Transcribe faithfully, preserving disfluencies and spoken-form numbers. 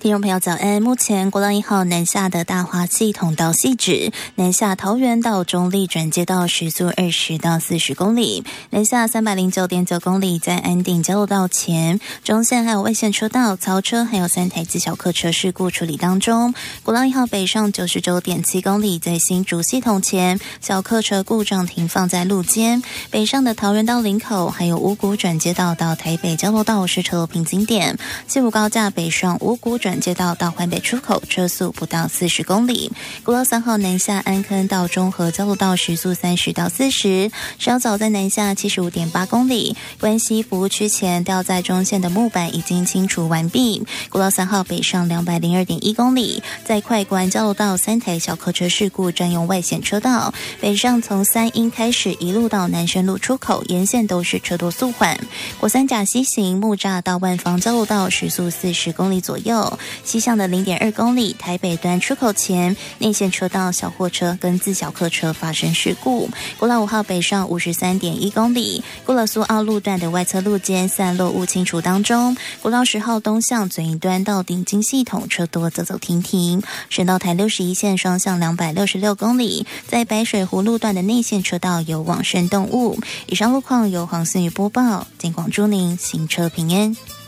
听众朋友早安，目前国道一号南下的大华系统到汐止，南下桃园到中立转接道时速二十到四十公里，南下三百零九点九公里，在安定交流道前，中线还有外线车道，槽车还有三台自小客车事故处理当中。国道一号北上九十九点七公里，在新竹系统前，小客车故障停放在路肩，北上的桃园到林口，还有五股转接道到台北交流道是车流瓶颈点，西武高架北上五股转接道到环北出口，车速不到四十公里。国道三号南下安坑到中和交流道时速三十到四十，稍早在南下七十五点八公里。关西服务区前吊在中线的木板已经清除完毕。国道三号北上两百零二点一公里，在快关交流道三台小客车事故占用外线车道，北上从三鹰开始一路到南深路出口，沿线都是车多速缓。国三甲西行木栅到万芳交流道时速四十公里左右，西向的零点二公里，台北端出口前内线车道小货车跟自小客车发生事故。国道五号北上五十三点一公里，过了苏澳路段的外侧路肩散落物清除当中。国道十号东向嘴营端到顶金系统车多走走停停。省道台六十一线双向两百六十六公里，在白水湖路段的内线车道有往生动物。以上路况由黄思雨播报，金广祝您行车平安。